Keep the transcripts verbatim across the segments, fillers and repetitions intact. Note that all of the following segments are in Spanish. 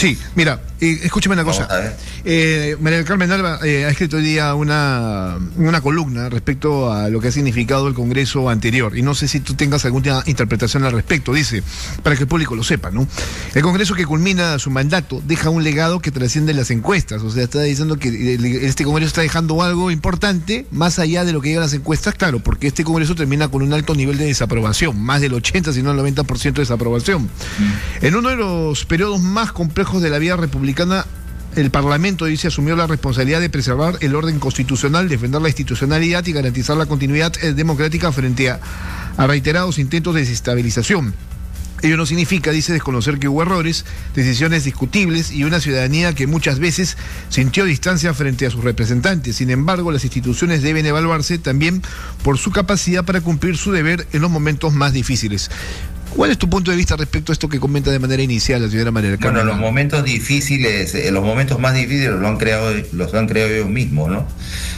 Sí, mira, eh, escúchame una cosa. Eh, María del Carmen Alba eh, ha escrito hoy día una, una columna respecto a lo que ha significado el Congreso anterior. Y no sé si tú tengas alguna interpretación al respecto. Dice, para que el público lo sepa, ¿no? El Congreso que culmina su mandato deja un legado que trasciende las encuestas. O sea, está diciendo que este Congreso está dejando algo importante más allá de lo que digan las encuestas, claro, porque este Congreso termina con un alto nivel de desaprobación, más del ochenta, si no el noventa por ciento de desaprobación. Mm. En uno de los periodos más complejos de la vida republicana, el Parlamento, dice, asumió la responsabilidad de preservar el orden constitucional, defender la institucionalidad y garantizar la continuidad democrática frente a, a reiterados intentos de desestabilización. Ello no significa, dice, desconocer que hubo errores, decisiones discutibles y una ciudadanía que muchas veces sintió distancia frente a sus representantes. Sin embargo, las instituciones deben evaluarse también por su capacidad para cumplir su deber en los momentos más difíciles. ¿Cuál es tu punto de vista respecto a esto que comenta de manera inicial la señora María del Carmen? Bueno, los momentos difíciles, eh, los momentos más difíciles los han creado, los han creado ellos mismos, ¿no?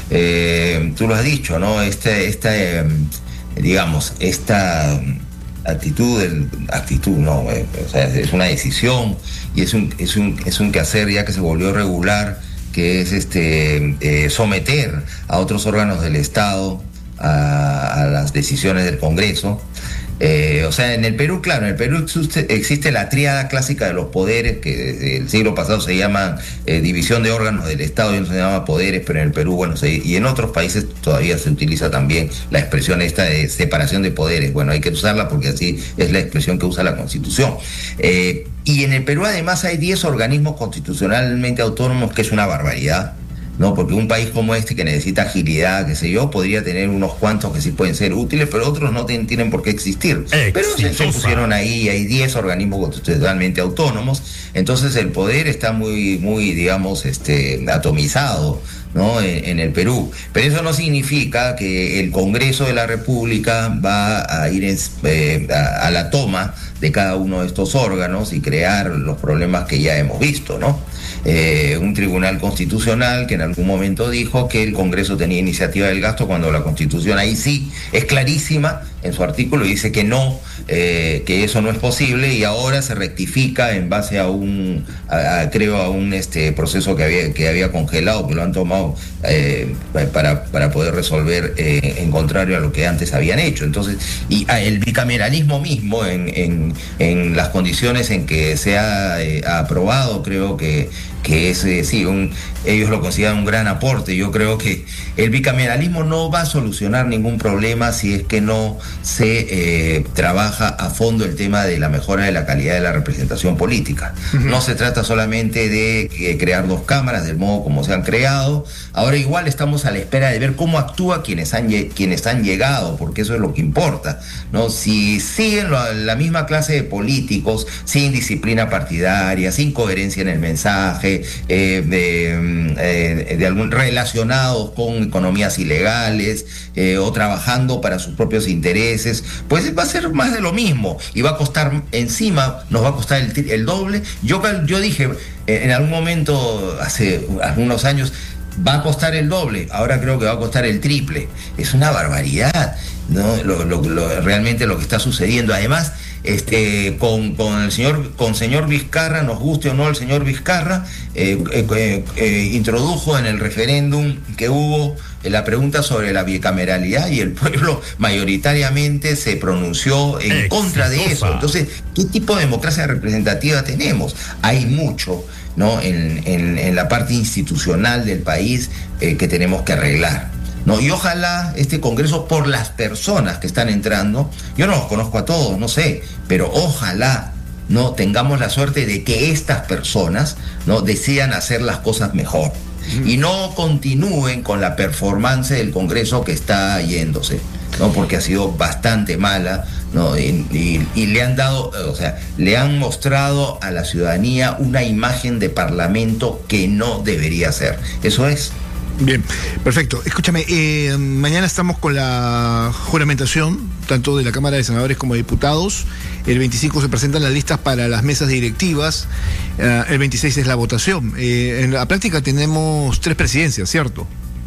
Eh, tú lo has dicho, ¿no? Esta, esta eh, digamos, esta actitud, el, actitud, no, eh, o sea, es una decisión y es un, es un, es un quehacer ya que se volvió regular, que es este eh, someter a otros órganos del Estado a, a las decisiones del Congreso. Eh, o sea, en el Perú, claro, en el Perú existe, existe la tríada clásica de los poderes, que desde el siglo pasado se llama eh, división de órganos del Estado, y no se llama poderes, pero en el Perú, bueno, se, y en otros países todavía se utiliza también la expresión esta de separación de poderes. Bueno, hay que usarla porque así es la expresión que usa la Constitución. Eh, y en el Perú además hay diez organismos constitucionalmente autónomos, que es una barbaridad, ¿no? Porque un país como este, que necesita agilidad, qué sé yo, podría tener unos cuantos que sí pueden ser útiles, pero otros no ten, tienen por qué existir. Exitosa. Pero se, se pusieron ahí, hay diez organismos constitucionalmente autónomos, entonces el poder está muy, muy, digamos, este, atomizado, ¿no? En, en el Perú. Pero eso no significa que el Congreso de la República va a ir en, eh, a, a la toma de cada uno de estos órganos y crear los problemas que ya hemos visto, ¿no? Eh, un tribunal constitucional que en algún momento dijo que el Congreso tenía iniciativa del gasto, cuando la Constitución ahí sí es clarísima en su artículo y dice que no, eh, que eso no es posible, y ahora se rectifica en base a un, a, a, creo a un este proceso que había, que había congelado, que lo han tomado eh, para, para poder resolver eh, en contrario a lo que antes habían hecho. Entonces, y ah, el bicameralismo mismo en, en, en las condiciones en que se ha eh, aprobado, creo que que es, eh, sí, un, ellos lo consideran un gran aporte. Yo creo que el bicameralismo no va a solucionar ningún problema si es que no se eh, trabaja a fondo el tema de la mejora de la calidad de la representación política. Uh-huh. No se trata solamente de eh, crear dos cámaras del modo como se han creado. Ahora igual estamos a la espera de ver cómo actúa quienes han, quienes han llegado, porque eso es lo que importa, ¿no? Si siguen la, la misma clase de políticos, sin disciplina partidaria, sin coherencia en el mensaje, Eh, de, eh, de algún relacionados con economías ilegales eh, o trabajando para sus propios intereses, pues va a ser más de lo mismo y va a costar, encima nos va a costar el, el doble. Yo, yo dije eh, en algún momento, hace algunos años, va a costar el doble, ahora creo que va a costar el triple. Es una barbaridad, ¿no? Lo, lo, lo, realmente lo que está sucediendo. Además, este, con, con el señor, con señor Vizcarra, nos guste o no el señor Vizcarra, eh, eh, eh, introdujo en el referéndum que hubo eh, la pregunta sobre la bicameralidad, y el pueblo mayoritariamente se pronunció en Exitosa. contra de eso. Entonces, ¿qué tipo de democracia representativa tenemos? Hay mucho, ¿no? en, en, en la parte institucional del país eh, que tenemos que arreglar, ¿no? Y ojalá este Congreso, por las personas que están entrando, yo no los conozco a todos, no sé, pero ojalá no tengamos la suerte de que estas personas, ¿no?, decidan hacer las cosas mejor mm. y no continúen con la performance del Congreso que está yéndose, ¿no? Porque ha sido bastante mala, ¿no? Y, y, y le han dado, o sea, le han mostrado a la ciudadanía una imagen de parlamento que no debería ser. Eso es. Bien, perfecto. Escúchame, eh, mañana estamos con la juramentación, tanto de la Cámara de Senadores como de Diputados. El veinticinco se presentan las listas para las mesas directivas. Eh, el veintiséis es la votación. Eh, en la práctica tenemos tres presidencias, ¿cierto?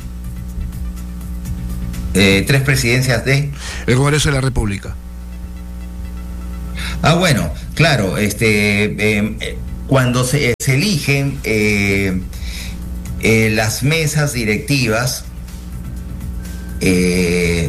Eh, tres presidencias de... El Congreso de la República. Ah, bueno, claro, este... Eh, eh, cuando se, se eligen eh, eh, las mesas directivas, eh,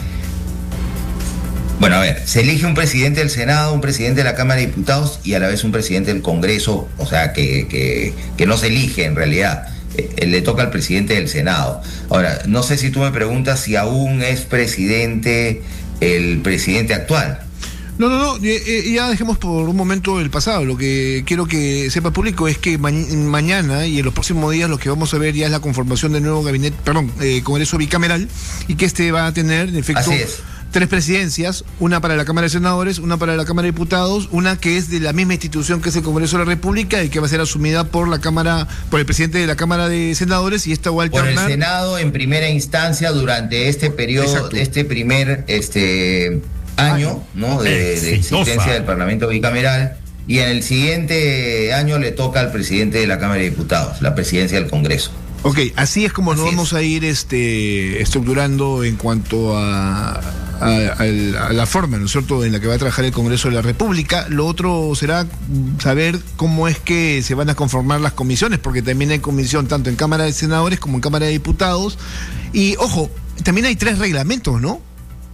bueno, a ver, se elige un presidente del Senado, un presidente de la Cámara de Diputados y a la vez un presidente del Congreso, o sea, que, que, que no se elige en realidad, eh, le toca al presidente del Senado. Ahora, no sé si tú me preguntas si aún es presidente el presidente actual. No, no, no, ya dejemos por un momento el pasado. Lo que quiero que sepa el público es que ma mañana y en los próximos días lo que vamos a ver ya es la conformación del nuevo gabinete, perdón, eh, Congreso bicameral, y que este va a tener, en efecto, tres presidencias, una para la Cámara de Senadores, una para la Cámara de Diputados, una que es de la misma institución que es el Congreso de la República y que va a ser asumida por la Cámara, por el presidente de la Cámara de Senadores, y esta va a alternar por el Senado en primera instancia durante este periodo, Exacto. este primer este año, ¿no? de, de existencia del Parlamento bicameral, y en el siguiente año le toca al presidente de la Cámara de Diputados, la presidencia del Congreso. Ok, así es como así nos vamos es. a ir este, estructurando en cuanto a, a, a, a la forma, ¿no es cierto?, en la que va a trabajar el Congreso de la República. Lo otro será saber cómo es que se van a conformar las comisiones, porque también hay comisión tanto en Cámara de Senadores como en Cámara de Diputados. Y, ojo, también hay tres reglamentos, ¿no?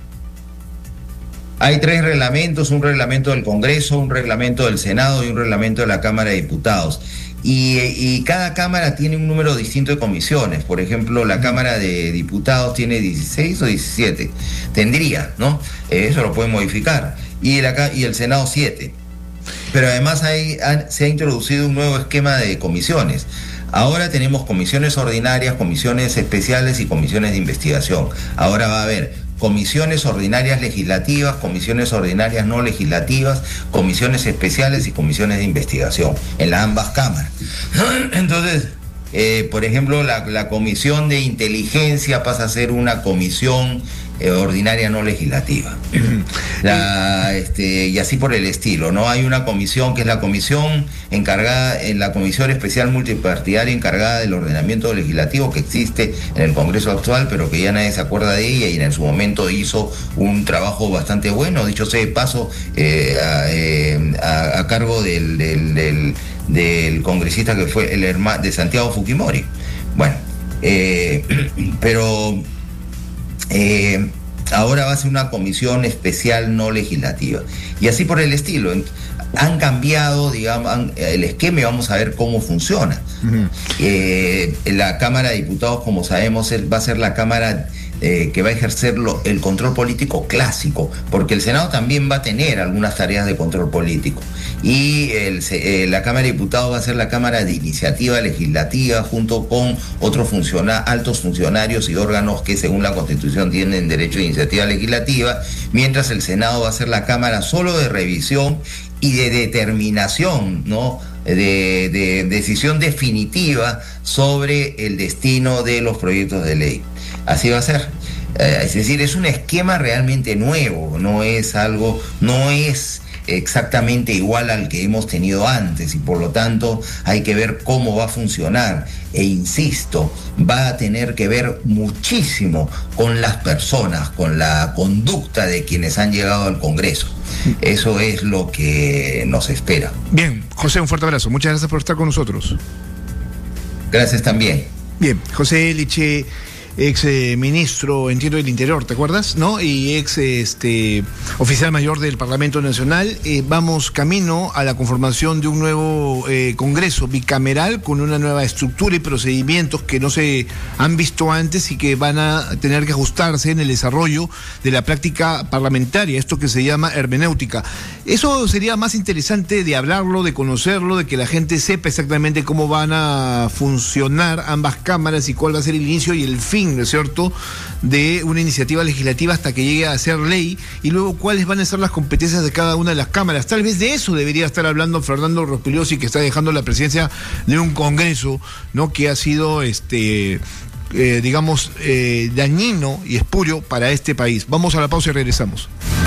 Hay tres reglamentos, un reglamento del Congreso, un reglamento del Senado y un reglamento de la Cámara de Diputados. Y, y cada Cámara tiene un número distinto de comisiones. Por ejemplo, la Cámara de Diputados tiene dieciséis o diecisiete. Tendría, ¿no? Eh, eso lo pueden modificar. Y el, y el Senado siete. Pero además hay, han, se ha introducido un nuevo esquema de comisiones. Ahora tenemos comisiones ordinarias, comisiones especiales y comisiones de investigación. Ahora va a haber comisiones ordinarias legislativas, comisiones ordinarias no legislativas, comisiones especiales y comisiones de investigación en las ambas cámaras. Entonces, eh, por ejemplo, la, la comisión de inteligencia pasa a ser una comisión eh, ordinaria no legislativa. La, este, y así por el estilo, ¿no? Hay una comisión que es la comisión encargada, en la comisión especial multipartidaria encargada del ordenamiento legislativo que existe en el Congreso actual, pero que ya nadie se acuerda de ella, y en su momento hizo un trabajo bastante bueno, dicho sea de paso, eh, a, eh, a, a cargo del, del, del, del congresista que fue el hermano de Santiago Fujimori. Bueno, eh, pero eh, ahora va a ser una comisión especial no legislativa, y así por el estilo. Han cambiado, digamos, han, el esquema, y vamos a ver cómo funciona. Uh-huh. eh, la Cámara de Diputados, como sabemos, va a ser la Cámara eh, que va a ejercer lo, el control político clásico, porque el Senado también va a tener algunas tareas de control político, y el, eh, la Cámara de Diputados va a ser la Cámara de Iniciativa Legislativa, junto con otros funciona, altos funcionarios y órganos que según la Constitución tienen derecho de iniciativa legislativa, mientras el Senado va a ser la Cámara solo de revisión y de determinación, ¿no?, de, de decisión definitiva sobre el destino de los proyectos de ley. Así va a ser. Eh, es decir, es un esquema realmente nuevo, no es algo, no es exactamente igual al que hemos tenido antes, y por lo tanto hay que ver cómo va a funcionar. E insisto, va a tener que ver muchísimo con las personas, con la conducta de quienes han llegado al Congreso. Eso es lo que nos espera. Bien, José, un fuerte abrazo. Muchas gracias por estar con nosotros. Gracias también. Bien, José Liche, ex eh, ministro, entiendo, del Interior, ¿te acuerdas? ¿No? Y ex este, oficial mayor del Parlamento Nacional. Eh, vamos camino a la conformación de un nuevo eh, Congreso bicameral con una nueva estructura y procedimientos que no se han visto antes y que van a tener que ajustarse en el desarrollo de la práctica parlamentaria, esto que se llama hermenéutica. Eso sería más interesante de hablarlo, de conocerlo, de que la gente sepa exactamente cómo van a funcionar ambas cámaras y cuál va a ser el inicio y el fin, ¿no es cierto?, de una iniciativa legislativa hasta que llegue a ser ley, y luego cuáles van a ser las competencias de cada una de las cámaras. Tal vez de eso debería estar hablando Fernando Rospigliosi, que está dejando la presidencia de un Congreso, ¿no?, que ha sido este eh, digamos eh, dañino y espurio para este país. Vamos a la pausa y regresamos.